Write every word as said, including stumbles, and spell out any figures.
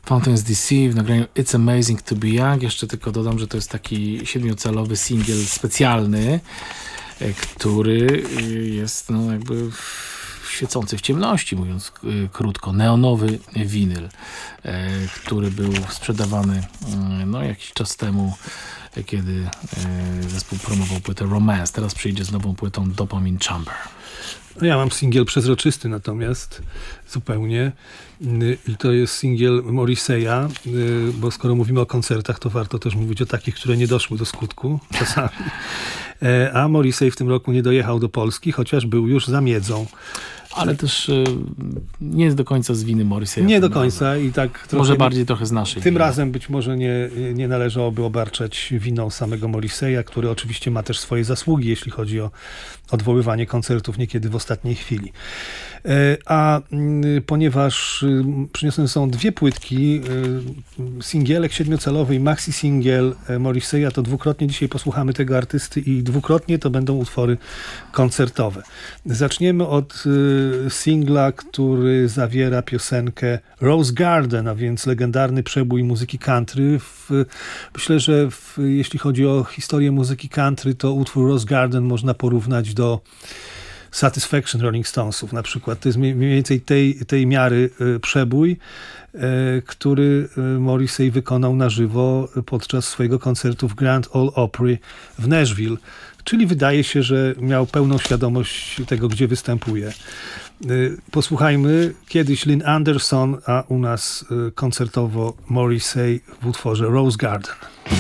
Fountains D C w nagraniu It's Amazing to be Young. Jeszcze tylko dodam, że to jest taki siedmiocalowy singiel specjalny, który jest no jakby świecący w ciemności, mówiąc krótko, neonowy winyl, który był sprzedawany no jakiś czas temu, kiedy zespół promował płytę Romance. Teraz przyjdzie z nową płytą Dopamine Chamber. No ja mam singiel przezroczysty natomiast zupełnie. I to jest singiel Morrissey'a, bo skoro mówimy o koncertach, to warto też mówić o takich, które nie doszły do skutku czasami. A Morrissey w tym roku nie dojechał do Polski, chociaż był już za miedzą. Ale też y, nie jest do końca z winy Morrissey'a. Nie do końca razem. I tak trochę, może bardziej trochę z naszej Tym winy. razem być może nie, nie należałoby obarczać winą samego Morrissey'a, który oczywiście ma też swoje zasługi, jeśli chodzi o odwoływanie koncertów niekiedy w ostatniej chwili. A ponieważ przyniosone są dwie płytki, singielek siedmiocalowy i maxi singiel Morrissey'a, to dwukrotnie dzisiaj posłuchamy tego artysty i dwukrotnie to będą utwory koncertowe. Zaczniemy od singla, który zawiera piosenkę Rose Garden, a więc legendarny przebój muzyki country. W, myślę, że w, jeśli chodzi o historię muzyki country, to utwór Rose Garden można porównać do Satisfaction Rolling Stonesów na przykład. To jest mniej więcej tej, tej miary przebój, który Morrissey wykonał na żywo podczas swojego koncertu w Grand Ole Opry w Nashville. Czyli wydaje się, że miał pełną świadomość tego, gdzie występuje. Posłuchajmy kiedyś Lynn Anderson, a u nas koncertowo Morrissey w utworze Rose Garden.